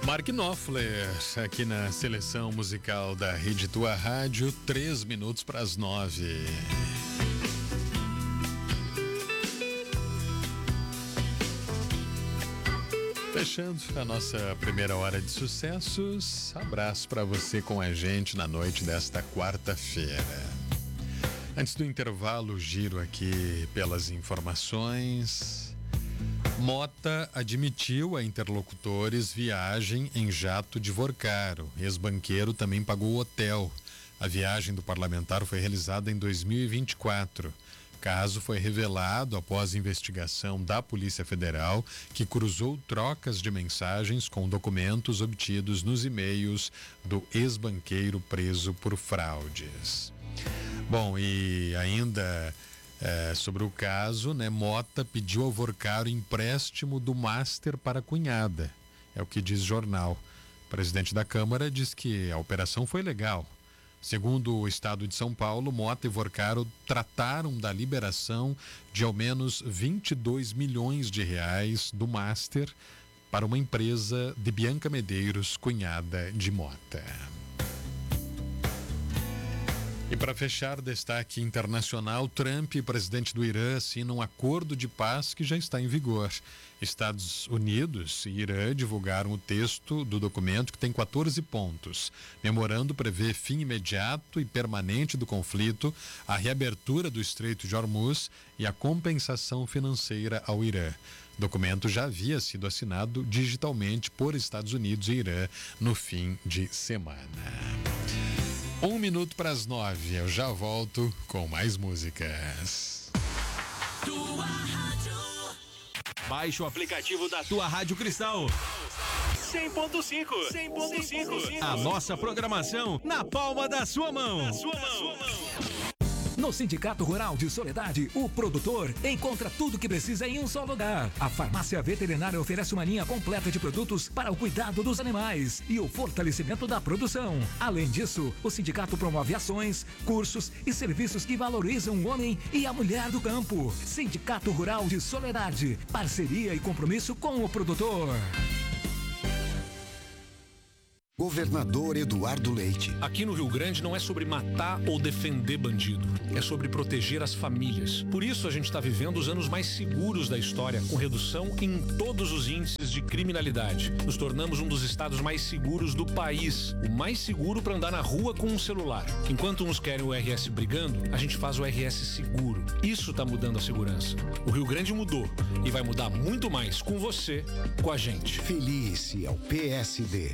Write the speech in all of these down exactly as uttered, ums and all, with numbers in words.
Mark Knopfler, aqui na seleção musical da Rede Tua Rádio, três minutos para as nove. Fechando a nossa primeira hora de sucessos, abraço para você com a gente na noite desta quarta-feira. Antes do intervalo, giro aqui pelas informações. Mota admitiu a interlocutores viagem em jato de Vorcaro. Ex-banqueiro também pagou hotel. A viagem do parlamentar foi realizada em dois mil e vinte e quatro. Caso foi revelado após investigação da Polícia Federal, que cruzou trocas de mensagens com documentos obtidos nos e-mails do ex-banqueiro preso por fraudes. Bom, e ainda... É, sobre o caso, né, Mota pediu ao Vorcaro empréstimo do Master para a cunhada. É o que diz o jornal. O presidente da Câmara diz que a operação foi legal. Segundo o Estado de São Paulo, Mota e Vorcaro trataram da liberação de ao menos vinte e dois milhões de reais do Master para uma empresa de Bianca Medeiros, cunhada de Mota. E para fechar, destaque internacional, Trump, presidente do Irã, assina um acordo de paz que já está em vigor. Estados Unidos e Irã divulgaram o texto do documento, que tem quatorze pontos. Memorando prevê fim imediato e permanente do conflito, a reabertura do Estreito de Hormuz e a compensação financeira ao Irã. O documento já havia sido assinado digitalmente por Estados Unidos e Irã no fim de semana. Um minuto para as nove, eu já volto com mais músicas. Tua Rádio. Baixe o aplicativo da Tua Rádio Cristal. cem ponto cinco. cem ponto cinco. A nossa programação na palma da sua mão. Na sua mão. No Sindicato Rural de Soledade, o produtor encontra tudo que precisa em um só lugar. A farmácia veterinária oferece uma linha completa de produtos para o cuidado dos animais e o fortalecimento da produção. Além disso, o sindicato promove ações, cursos e serviços que valorizam o homem e a mulher do campo. Sindicato Rural de Soledade, parceria e compromisso com o produtor. Governador Eduardo Leite. Aqui no Rio Grande não é sobre matar ou defender bandido, é sobre proteger as famílias. Por isso a gente está vivendo os anos mais seguros da história, com redução em todos os índices de criminalidade. Nos tornamos um dos estados mais seguros do país, o mais seguro para andar na rua com um celular. Enquanto uns querem o R S brigando, a gente faz o R S seguro. Isso está mudando a segurança. O Rio Grande mudou e vai mudar muito mais com você, com a gente. Felice ao P S D.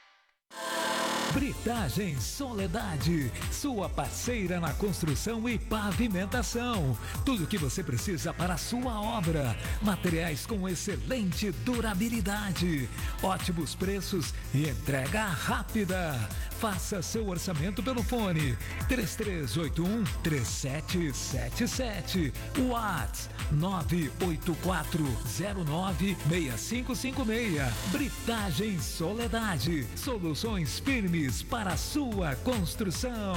Britagem Soledade, sua parceira na construção e pavimentação. Tudo o que você precisa para a sua obra. Materiais com excelente durabilidade, ótimos preços e entrega rápida. Faça seu orçamento pelo fone três três oito um, três sete sete sete. WhatsApp nove oito quatro zero nove seis cinco cinco seis. Britagem Soledade, soluções firmes para a sua construção.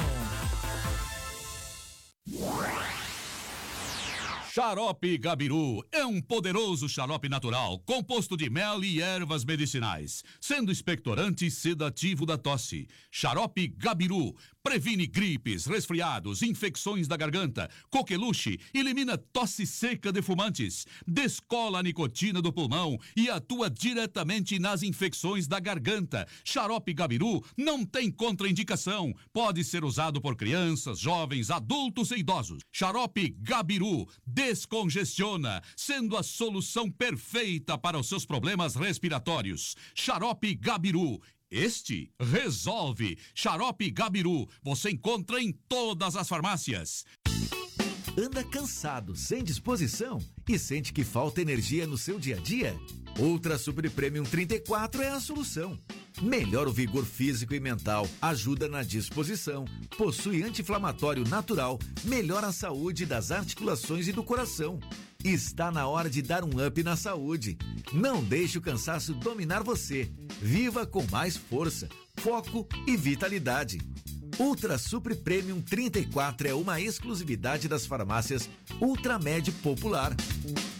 Xarope Gabiru é um poderoso xarope natural, composto de mel e ervas medicinais, sendo expectorante e sedativo da tosse. Xarope Gabiru previne gripes, resfriados, infecções da garganta, coqueluche, elimina tosse seca de fumantes, descola a nicotina do pulmão e atua diretamente nas infecções da garganta. Xarope Gabiru não tem contraindicação, pode ser usado por crianças, jovens, adultos e idosos. Xarope Gabiru descongestiona, sendo a solução perfeita para os seus problemas respiratórios. Xarope Gabiru, este resolve. Xarope Gabiru, você encontra em todas as farmácias. Anda cansado, sem disposição e sente que falta energia no seu dia a dia? Ultra Super Premium trinta e quatro é a solução. Melhora o vigor físico e mental, ajuda na disposição, possui anti-inflamatório natural, melhora a saúde das articulações e do coração. Está na hora de dar um up na saúde. Não deixe o cansaço dominar você. Viva com mais força, foco e vitalidade. Ultra Super Premium trinta e quatro é uma exclusividade das farmácias Ultramed Popular.